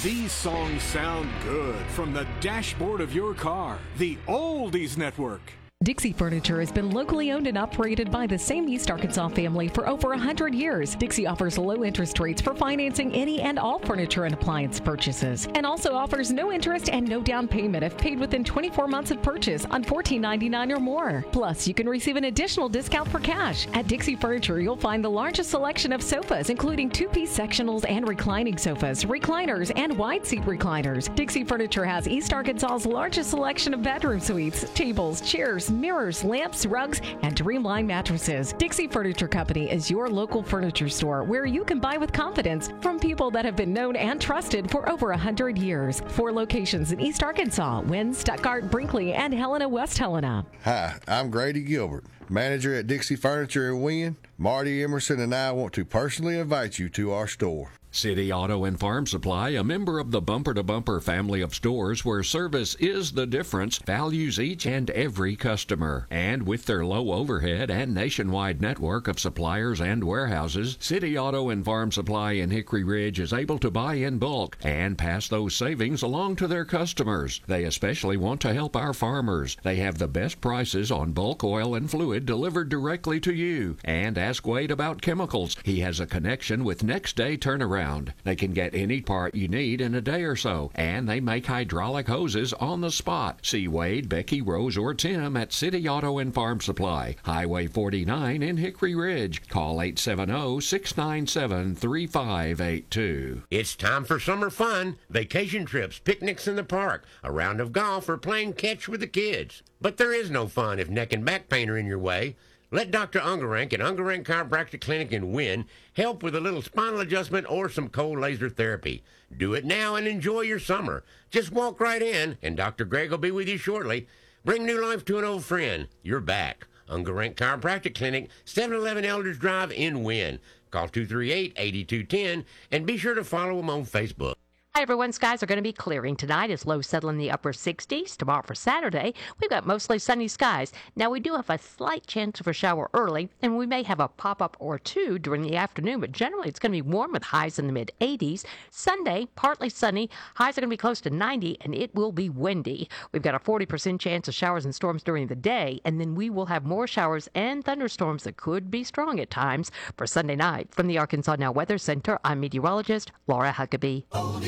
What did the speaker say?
These songs sound good from the dashboard of your car. The Oldies Network. Dixie Furniture has been locally owned and operated by the same East Arkansas family for over 100 years. Dixie offers low interest rates for financing any and all furniture and appliance purchases, and also offers no interest and no down payment if paid within 24 months of purchase on $14.99 or more. Plus, you can receive an additional discount for cash. At Dixie Furniture, you'll find the largest selection of sofas, including two-piece sectionals and reclining sofas, recliners, and wide seat recliners. Dixie Furniture has East Arkansas's largest selection of bedroom suites, tables, chairs, mirrors, lamps, rugs, and Dreamline mattresses. Dixie Furniture Company is your local furniture store where you can buy with confidence from people that have been known and trusted for over 100 years. 4 locations in East Arkansas: Wynn, Stuttgart, Brinkley, and Helena, West Helena. Hi, I'm Grady Gilbert, manager at Dixie Furniture in Wynn. Marty Emerson and I want to personally invite you to our store. City Auto and Farm Supply, a member of the Bumper to Bumper family of stores where service is the difference, values each and every customer. And with their low overhead and nationwide network of suppliers and warehouses, City Auto and Farm Supply in Hickory Ridge is able to buy in bulk and pass those savings along to their customers. They especially want to help our farmers. They have the best prices on bulk oil and fluid delivered directly to you. And ask Wade about chemicals. He has a connection with next day turnaround. They can get any part you need in a day or so, and they make hydraulic hoses on the spot. See Wade, Becky, Rose, or Tim at City Auto and Farm Supply, Highway 49 in Hickory Ridge. Call 870-697-3582. It's time for summer fun, vacation trips, picnics in the park, a round of golf, or playing catch with the kids. But there is no fun if neck and back pain are in your way. Let Dr. Ungerenk at Ungerenk Chiropractic Clinic in Wynn help with a little spinal adjustment or some cold laser therapy. Do it now and enjoy your summer. Just walk right in, and Dr. Greg will be with you shortly. Bring new life to an old friend. You're back. Ungerenk Chiropractic Clinic, 711 Elders Drive in Wynn. Call 238-8210, and be sure to follow them on Facebook. Hi, everyone. Skies are going to be clearing tonight as lows settle in the upper 60s. Tomorrow for Saturday, we've got mostly sunny skies. Now, we do have a slight chance of a shower early, and we may have a pop-up or two during the afternoon, but generally it's going to be warm with highs in the mid-80s. Sunday, partly sunny. Highs are going to be close to 90, and it will be windy. We've got a 40% chance of showers and storms during the day, and then we will have more showers and thunderstorms that could be strong at times for Sunday night. From the Arkansas Now Weather Center, I'm meteorologist Laura Huckabee.